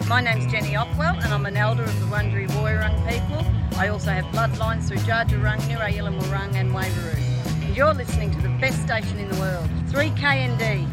My name's Jenny Ockwell and I'm an elder of the Wurundjeri Woiwurrung people. I also have bloodlines through Dja Djurrung, Nirra Yilgarn Wurrung and Waveroo. And you're listening to the best station in the world, 3KND.